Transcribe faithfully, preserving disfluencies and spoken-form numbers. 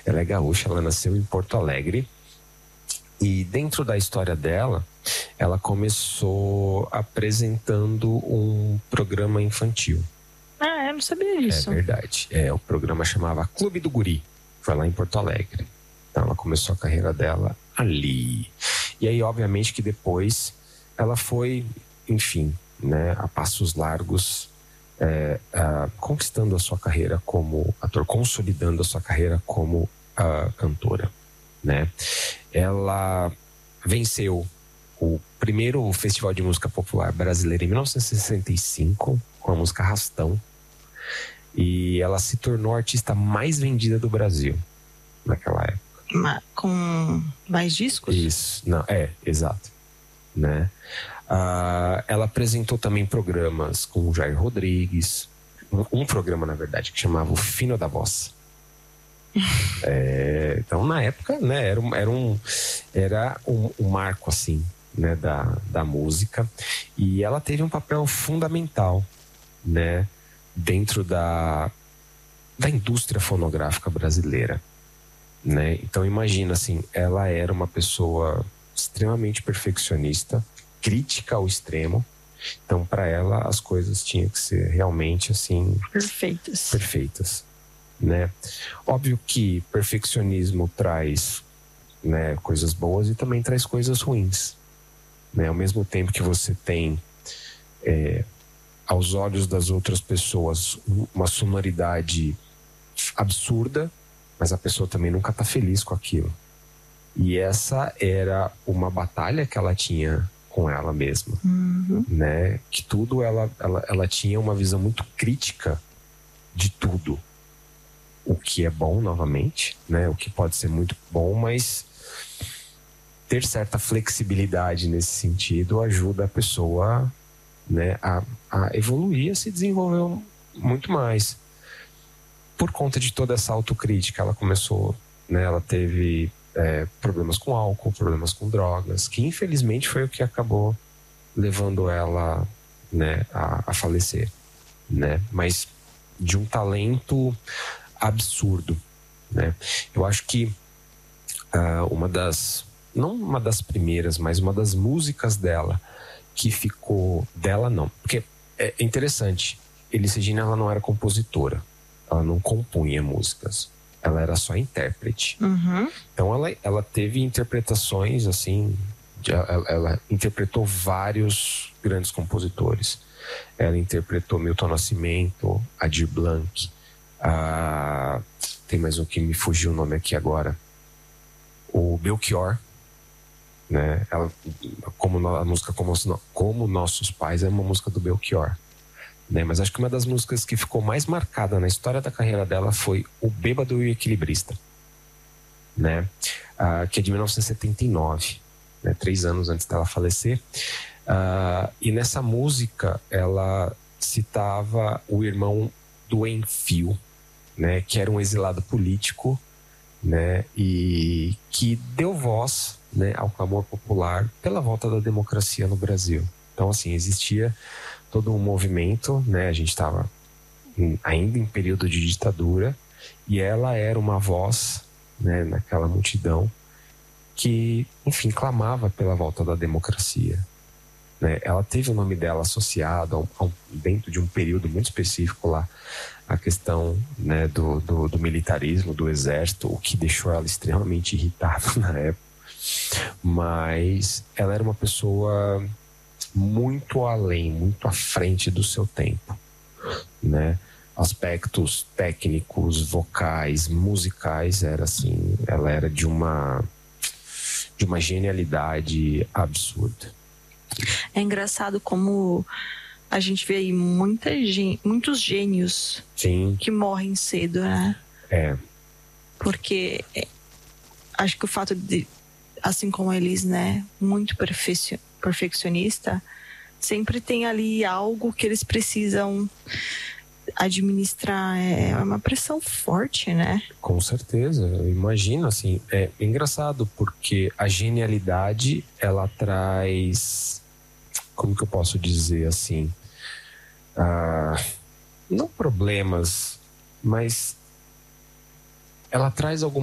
Ela é gaúcha, ela nasceu em Porto Alegre. E dentro da história dela, ela começou apresentando um programa infantil. Ah, eu não sabia disso. É verdade. É, o programa chamava Clube do Guri. Foi lá em Porto Alegre. Então ela começou a carreira dela ali. E aí, obviamente, que depois ela foi, enfim, né, a passos largos, é, a, conquistando a sua carreira como ator, consolidando a sua carreira como a, cantora, né? Ela venceu o primeiro Festival de Música Popular Brasileira em mil novecentos e sessenta e cinco com a música Arrastão. E ela se tornou a artista mais vendida do Brasil naquela época. Ma- com mais discos? Isso, não, é, exato, né? Ah, ela apresentou também programas com o Jair Rodrigues, um, um programa, na verdade, que chamava O Fino da Voz. É, então, na época, né, era um, era um, era um, um marco, assim, né, da, da música. E ela teve um papel fundamental, né, dentro da, da indústria fonográfica brasileira, né? Então imagina, assim, ela era uma pessoa extremamente perfeccionista, crítica ao extremo. Então para ela as coisas tinham que ser realmente assim perfeitas, perfeitas, né? Óbvio que perfeccionismo traz, né, coisas boas e também traz coisas ruins, né? Ao mesmo tempo que você tem é, aos olhos das outras pessoas uma sonoridade absurda, mas a pessoa também nunca tá feliz com aquilo. E essa era uma batalha que ela tinha com ela mesma, uhum. né? Que tudo ela, ela, ela tinha uma visão muito crítica de tudo. O que é bom, novamente, né? O que pode ser muito bom, mas ter certa flexibilidade nesse sentido ajuda a pessoa, né, a, a evoluir, a se desenvolver muito mais. Por conta de toda essa autocrítica, ela começou, né, ela teve é, problemas com álcool, problemas com drogas, que infelizmente foi o que acabou levando ela, né, a, a falecer, né? Mas de um talento absurdo, né? Eu acho que uh, uma das, não uma das primeiras, mas uma das músicas dela que ficou, dela não, porque é interessante, Elis Regina, ela não era compositora. Ela não compunha músicas. Ela era só intérprete. Uhum. Então ela, ela teve interpretações assim. De, ela, ela interpretou vários grandes compositores. Ela interpretou Milton Nascimento, Adir Blanc. A, tem mais um que me fugiu o nome aqui agora. O Belchior. Né? Ela, como a música como, como Nossos Pais é uma música do Belchior. Né, mas acho que uma das músicas que ficou mais marcada na história da carreira dela foi O Bêbado e o Equilibrista, né? Ah, que é de mil novecentos e setenta e nove, né? Três anos antes dela falecer. Ah, e nessa música ela citava o irmão do Enfio, né? Que era um exilado político, né? E que deu voz, né, ao clamor popular pela volta da democracia no Brasil. Então, assim, existia todo um movimento, né? A gente estava ainda em período de ditadura e ela era uma voz, né, naquela multidão que, enfim, clamava pela volta da democracia, né? Ela teve o nome dela associado a um, a um, dentro de um período muito específico lá, a questão, né, do, do, do militarismo, do exército, o que deixou ela extremamente irritada na época. Mas ela era uma pessoa muito além, muito à frente do seu tempo, né? Aspectos técnicos, vocais, musicais, era assim, ela era de uma de uma genialidade absurda. É engraçado como a gente vê aí muita gen- muitos gênios, sim, que morrem cedo, né? É. Porque é, acho que o fato de, assim como a Elis, né, muito perfecio- perfeccionista, sempre tem ali algo que eles precisam administrar. É uma pressão forte, né? Com certeza, eu imagino, assim, é engraçado porque a genialidade, ela traz, como que eu posso dizer assim, ah, não problemas, mas ela traz alguma